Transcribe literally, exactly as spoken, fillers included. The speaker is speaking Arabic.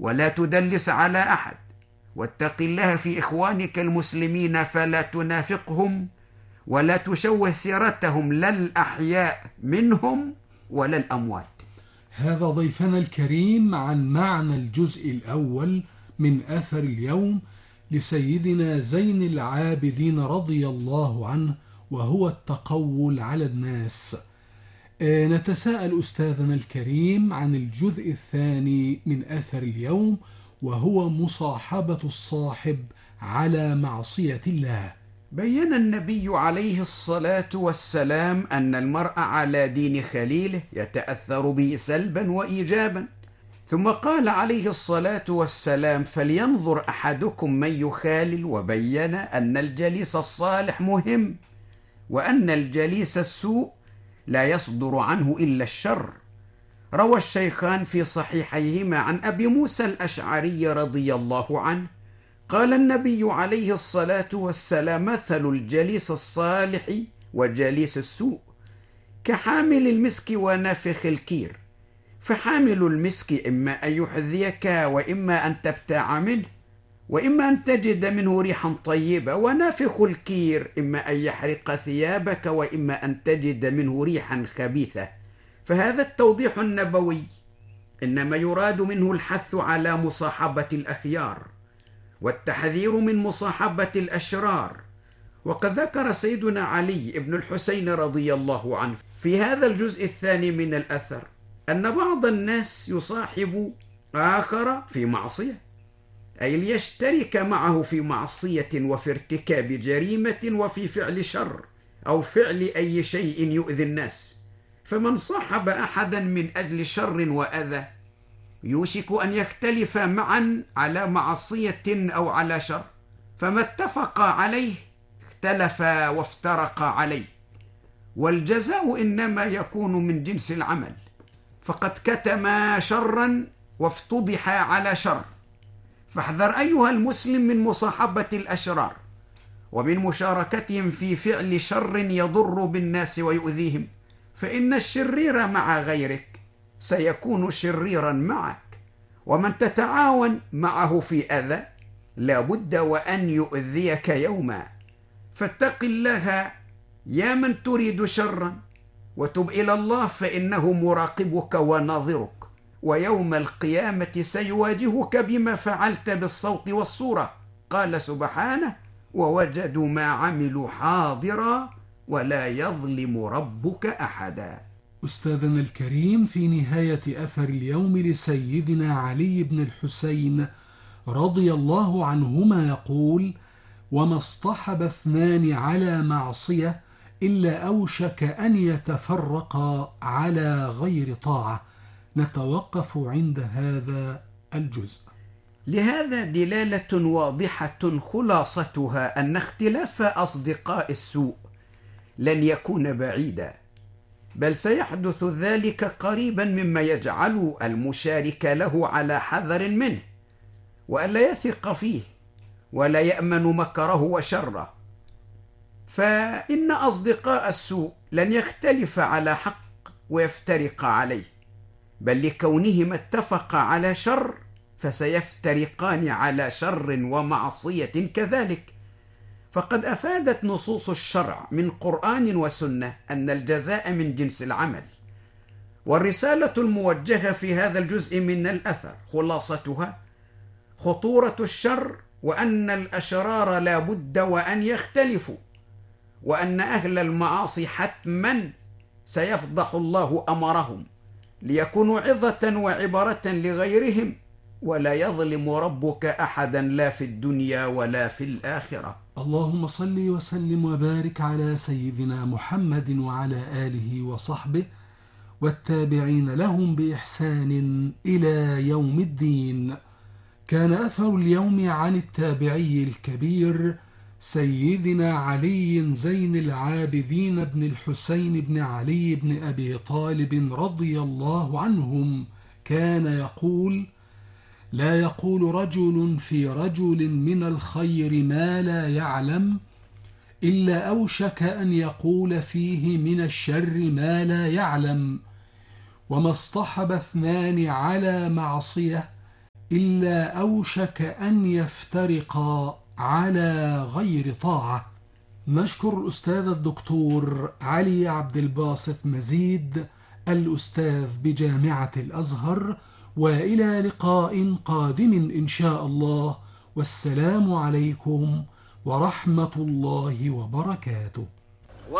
ولا تدلس على أحد، واتق الله في إخوانك المسلمين فلا تنافقهم ولا تشوه سيرتهم لا الأحياء منهم ولا الأموات. هذا ضيفنا الكريم عن معنى الجزء الأول من أثر اليوم لسيدنا زين العابدين رضي الله عنه، وهو التقول على الناس. نتساءل أستاذنا الكريم عن الجزء الثاني من أثر اليوم، وهو مصاحبة الصاحب على معصية الله. بين النبي عليه الصلاة والسلام أن المرء على دين خليله يتأثر به سلبا وإيجابا، ثم قال عليه الصلاة والسلام: فلينظر أحدكم من يخالل، وبين أن الجليس الصالح مهم، وأن الجليس السوء لا يصدر عنه إلا الشر. روى الشيخان في صحيحيهما عن أبي موسى الأشعري رضي الله عنه قال النبي عليه الصلاة والسلام: مثل الجليس الصالح وجليس السوء كحامل المسك ونافخ الكير، فحامل المسك إما أن يحذيك وإما أن تبتاع منه، وإما أن تجد منه ريحا طيبة، ونافخ الكير إما أن يحرق ثيابك وإما أن تجد منه ريحا خبيثة. فهذا التوضيح النبوي إنما يراد منه الحث على مصاحبة الأخيار والتحذير من مصاحبة الأشرار. وقد ذكر سيدنا علي بن الحسين رضي الله عنه في هذا الجزء الثاني من الأثر أن بعض الناس يصاحب آخر في معصية، أي ليشترك معه في معصية وفي ارتكاب جريمة وفي فعل شر أو فعل أي شيء يؤذي الناس. فمن صاحب أحدا من أجل شر وأذى يوشك أن يختلف معا على معصية أو على شر، فما اتفق عليه اختلف وافترق عليه، والجزاء إنما يكون من جنس العمل. فقد كتم شرا وافتضح على شر، فاحذر أيها المسلم من مصاحبة الأشرار ومن مشاركتهم في فعل شر يضر بالناس ويؤذيهم، فإن الشرير مع غيرك سيكون شريرا معك، ومن تتعاون معه في أذى لا بد وأن يؤذيك يوما. فاتق الله يا من تريد شرا، وتب إلى الله فإنه مراقبك وناظرك، ويوم القيامة سيواجهك بما فعلت بالصوت والصورة. قال سبحانه: ووجدوا ما عملوا حاضرا ولا يظلم ربك أحدا. أستاذنا الكريم، في نهاية أثر اليوم لسيدنا علي بن الحسين رضي الله عنهما يقول: وما اصطحب اثنان على معصية إلا أوشك أن يتفرقا على غير طاعة. نتوقف عند هذا الجزء. لهذا دلالة واضحة خلاصتها أن اختلاف أصدقاء السوء لن يكون بعيدا، بل سيحدث ذلك قريبا، مما يجعل المشارك له على حذر منه، وألا يثق فيه ولا يأمن مكره وشره. فإن أصدقاء السوء لن يختلف على حق ويفترق عليه، بل لكونهما اتفقا على شر فسيفترقان على شر ومعصية كذلك. فقد أفادت نصوص الشرع من قرآن وسنة أن الجزاء من جنس العمل. والرسالة الموجهة في هذا الجزء من الأثر خلاصتها خطورة الشر، وأن الأشرار لا بد وأن يختلفوا، وأن أهل المعاصي حتما سيفضح الله أمرهم ليكونوا عظة وعبرة لغيرهم، ولا يظلم ربك أحدا لا في الدنيا ولا في الآخرة. اللهم صل وسلم وبارك على سيدنا محمد وعلى آله وصحبه والتابعين لهم بإحسان إلى يوم الدين. كان أثر اليوم عن التابعي الكبير سيدنا علي زين العابدين بن الحسين بن علي بن أبي طالب رضي الله عنهم، كان يقول: لا يقول رجل في رجل من الخير ما لا يعلم إلا أوشك أن يقول فيه من الشر ما لا يعلم. وما اصطحب اثنان على معصية إلا أوشك أن يفترقا على غير طاعة. نشكر الأستاذ الدكتور علي عبد الباسط مزيد الأستاذ بجامعة الأزهر، وإلى لقاء قادم إن شاء الله، والسلام عليكم ورحمة الله وبركاته.